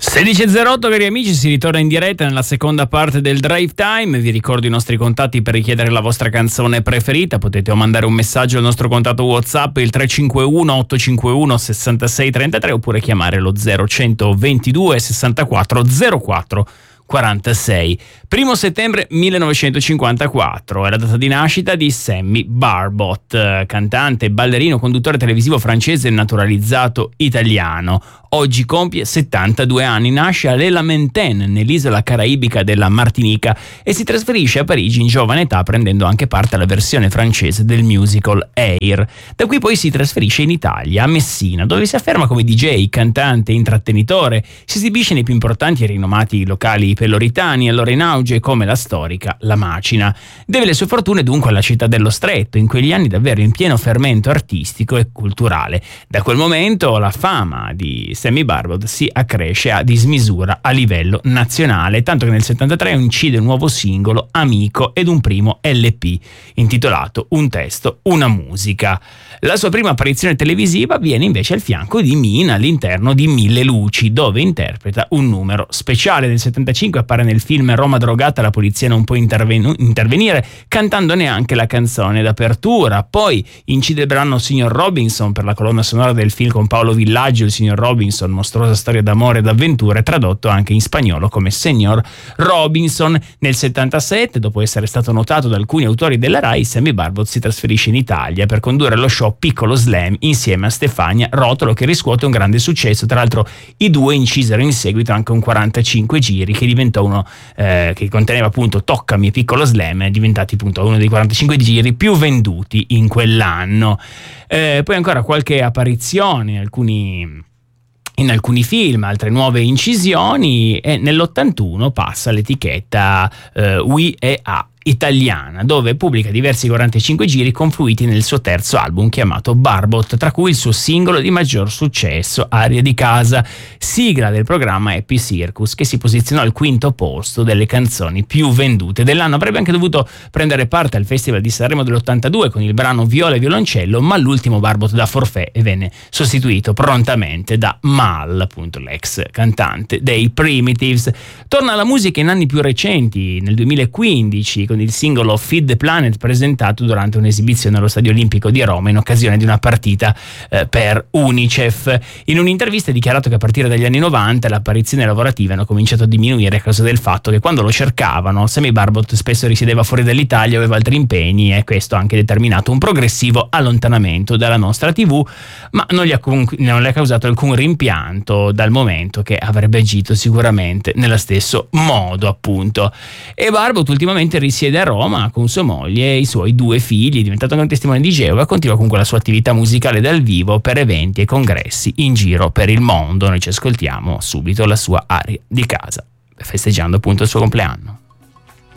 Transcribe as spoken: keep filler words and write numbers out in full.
sedici e zero otto, cari amici, si ritorna in diretta nella seconda parte del Drive Time. Vi ricordo i nostri contatti per richiedere la vostra canzone preferita. Potete o mandare un messaggio al nostro contatto WhatsApp, il tre cinque uno otto cinque uno sei sei tre tre, oppure chiamare lo zero centoventidue sessantaquattro zero quattro quarantasei. Primo settembre millenovecentocinquantaquattro è la data di nascita di Sammy Barbot, cantante, ballerino, conduttore televisivo francese naturalizzato italiano. Oggi compie settantadue anni, nasce a l'Île la Mentène, nell'isola caraibica della Martinica, e si trasferisce a Parigi in giovane età, prendendo anche parte alla versione francese del musical Air. Da qui poi si trasferisce in Italia, a Messina, dove si afferma come D J, cantante, intrattenitore. Si esibisce nei più importanti e rinomati locali peloritani, allora in auge, come la storica La Macina. Deve le sue fortune dunque alla città dello Stretto, in quegli anni davvero in pieno fermento artistico e culturale. Da quel momento la fama di Sammy Barbot si accresce a dismisura a livello nazionale, tanto che nel settantatré incide un nuovo singolo, Amico, ed un primo L P intitolato Un testo, una musica. La sua prima apparizione televisiva viene invece al fianco di Mina all'interno di Mille Luci, dove interpreta un numero speciale. Nel settantacinque appare nel film Roma drogata, la polizia non può intervenu- intervenire, cantandone anche la canzone d'apertura. Poi incide il brano Signor Robinson per la colonna sonora del film con Paolo Villaggio, il Signor Robinson, mostruosa storia d'amore e d'avventure, tradotto anche in spagnolo come Signor Robinson. Nel settantasette, dopo essere stato notato da alcuni autori della Rai, Sammy Barbot si trasferisce in Italia per condurre lo show Piccolo Slam insieme a Stefania Rotolo, che riscuote un grande successo. Tra l'altro i due incisero in seguito anche un quarantacinque giri che diventò uno eh, che conteneva appunto Toccami Piccolo Slam, è diventati appunto uno dei quarantacinque giri più venduti in quell'anno. Eh, poi ancora qualche apparizione, alcuni in alcuni film, altre nuove incisioni, e nell'ottantuno passa l'etichetta eh, We E A italiana, dove pubblica diversi quarantacinque giri confluiti nel suo terzo album chiamato Barbot, tra cui il suo singolo di maggior successo, Aria di casa, sigla del programma Happy Circus, che si posizionò al quinto posto delle canzoni più vendute dell'anno. Avrebbe anche dovuto prendere parte al Festival di Sanremo dell'ottantadue con il brano Viola e Violoncello, ma l'ultimo Barbot da forfait e venne sostituito prontamente da Mal, appunto l'ex cantante dei Primitives. Torna alla musica in anni più recenti, nel duemilaquindici, con il singolo Feed the Planet, presentato durante un'esibizione allo Stadio Olimpico di Roma in occasione di una partita eh, per Unicef. In un'intervista ha dichiarato che a partire dagli anni novanta le apparizioni lavorative hanno cominciato a diminuire a causa del fatto che quando lo cercavano Sammy Barbot spesso risiedeva fuori dall'Italia, aveva altri impegni, e questo ha anche determinato un progressivo allontanamento dalla nostra tivù, ma non gli ha, non gli ha causato alcun rimpianto, dal momento che avrebbe agito sicuramente nello stesso modo, appunto. E Barbot ultimamente risiede a Roma con sua moglie e i suoi due figli, è diventato anche un testimone di Geova, continua comunque la sua attività musicale dal vivo per eventi e congressi in giro per il mondo. Noi ci ascoltiamo subito la sua Aria di casa, festeggiando appunto il suo compleanno.